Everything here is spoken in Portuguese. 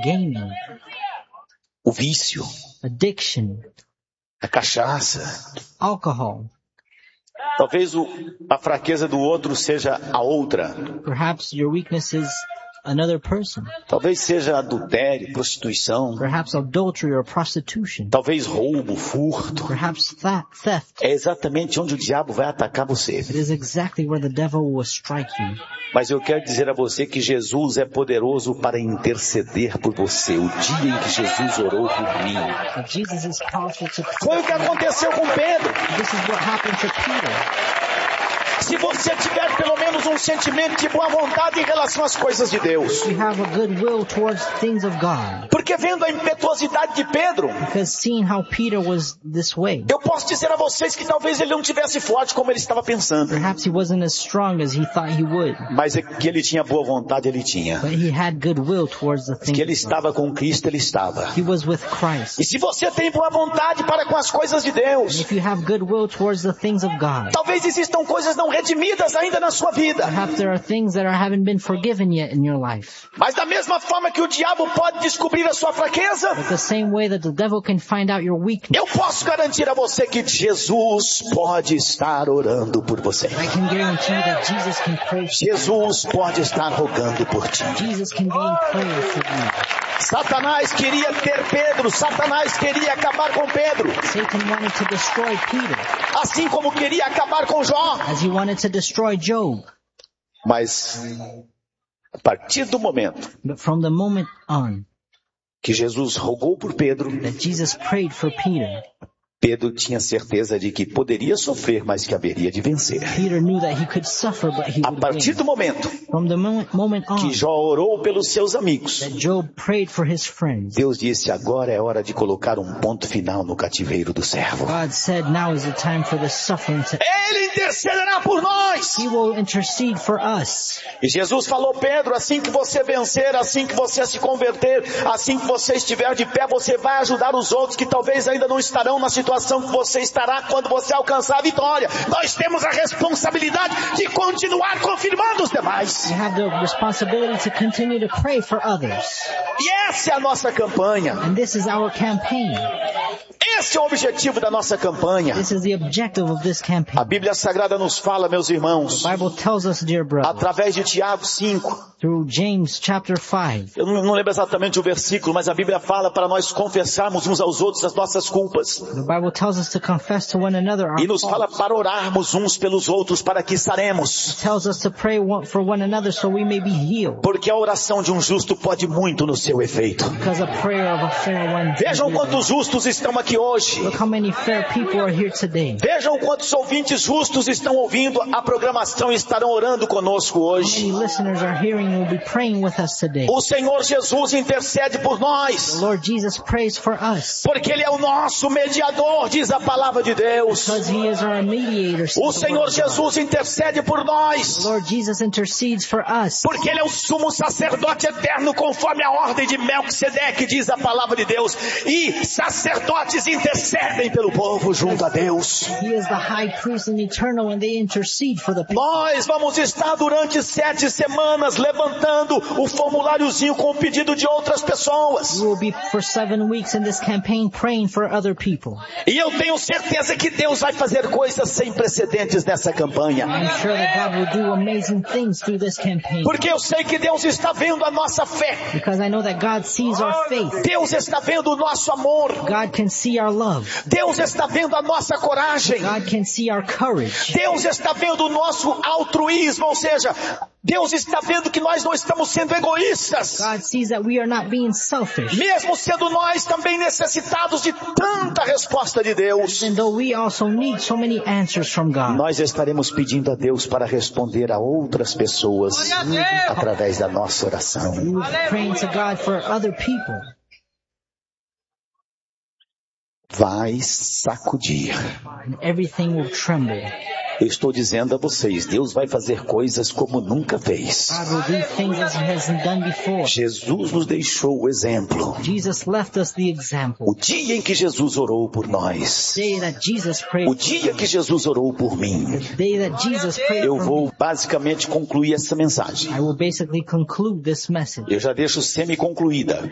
gaming, o vício, addiction, a cachaça. alcohol. Talvez a fraqueza do outro seja a outra. Perhaps your weakness is another person. Talvez seja adultério, prostituição. Perhaps adultery or prostitution. Talvez roubo, furto. Perhaps theft. É exatamente onde o diabo vai atacar você. It is exactly where the devil will strike you. Mas eu quero dizer a você que Jesus é poderoso para interceder por você. O dia em que Jesus orou por mim. But Jesus is powerful to Foi o que aconteceu com Pedro. This is what happened to Peter. Se você tiver pelo menos um sentimento de boa vontade em relação às coisas de Deus. We have a good will towards things of God. Porque vendo a impetuosidade de Pedro, Because seeing how Peter was this way, eu posso dizer a vocês que talvez ele não tivesse forte como ele estava pensando. perhaps he wasn't as strong as he thought he would. Mas é que ele tinha boa vontade, ele tinha. But he had good will towards the things Que ele of God. estava com Cristo, ele estava. He was with Christ. E se você tem boa vontade para com as coisas de Deus, If you have good will towards the things of God, talvez existam coisas não redimidas ainda na sua vida. perhaps there are things that haven't been forgiven yet in your life. Mas da mesma forma que o diabo pode descobrir a sua fraqueza, But the same way that the devil can find out your weakness, eu posso garantir a você que Jesus pode estar orando por você. I can guarantee you that Jesus can pray for you. Jesus pode estar rogando por ti. Jesus can be in prayer for you. Satanás queria ter Pedro, Satanás queria acabar com Pedro, Satan wanted to destroy Peter, assim como queria acabar com Jó. as he wanted to destroy Job. Mas, a partir do momento But from the moment on que Jesus rogou por Pedro, that Jesus prayed for Peter, Pedro tinha certeza de que poderia sofrer, mas que haveria de vencer. Peter knew that he could suffer, but he A would partir win. do momento From the moment que on Jó orou pelos seus amigos, that Job prayed for his friends, Deus disse, agora é hora de colocar um ponto final no cativeiro do servo. God said, now is the time for the suffering to Ele intercederá por nós. He will intercede for us. E Jesus falou, Pedro, assim que você vencer, assim que você se converter, assim que você estiver de pé, você vai ajudar os outros que talvez ainda não estarão na situação que você estará quando você alcançar a vitória. Nós temos a responsabilidade de continuar confirmando os demais. We have the responsibility to continue to pray for others. E essa é a nossa campanha. And this is our campaign. Esse é o objetivo da nossa campanha. This is the objective of this campaign. A Bíblia Sagrada nos fala, meus irmãos, The Bible tells us, dear brothers, através de Tiago 5. through James chapter 5. Eu não lembro exatamente o versículo, mas a Bíblia fala para nós confessarmos uns aos outros as nossas culpas. The Bible tells us to confess to one another our E nos fala faults. para orarmos uns pelos outros para que saremos. It tells us to pray for one another so we may be healed. Porque a oração de um justo pode muito no seu efeito. Because a prayer of a fair one. Vejam quantos justos estão aqui hoje. Look how many fair people are here today. Vejam quantos ouvintes justos estão ouvindo a programação e estarão orando conosco How hoje. many listeners are hearing and will be praying with us today. O Senhor Jesus intercede por The nós. Lord Jesus prays for us. Porque Ele é o nosso mediador, diz a palavra de Deus. Because He is our mediator. says O the Senhor word of God. Jesus intercede por The nós. Lord Jesus intercedes for us. Porque Ele é o sumo sacerdote eterno conforme a ordem de Melquisedeque, diz a palavra de Deus. E sacerdotes intercedem pelo povo junto a Deus. He is the high priest and eternal and they intercede for the people. Nós vamos estar durante 7 semanas levantando o formuláriozinho com o pedido de outras pessoas. We will be for 7 weeks in this campaign praying for other people. E eu tenho certeza que Deus vai fazer coisas sem precedentes nessa campanha. I'm sure that God will do amazing things through this campaign. Porque eu sei que Deus está vendo a nossa fé. Because I know that God sees our faith. Deus está vendo o nosso amor. God can see our love. Deus está vendo a nossa coragem. God can see our courage. Deus está vendo o nosso altruísmo, ou seja, Deus está vendo que nós não estamos sendo egoístas. God sees that we are not being selfish. Mesmo sendo nós também necessitados de tanta resposta de Deus. And though we also need so many answers from God. Nós estaremos pedindo a Deus para responder a outras pessoas através da nossa oração. We will be praying to God for other people. Vai sacudir. And everything will tremble. Eu estou dizendo a vocês, Deus vai fazer coisas como nunca fez. God will do things as He hasn't done before. Jesus nos deixou o exemplo. Jesus left us the example. O dia em que Jesus orou por nós. The day that Jesus prayed O dia que Jesus orou por mim. The day that Jesus prayed Eu for vou me. basicamente concluir essa mensagem. I will basically conclude this message. Eu já deixo semi-concluída.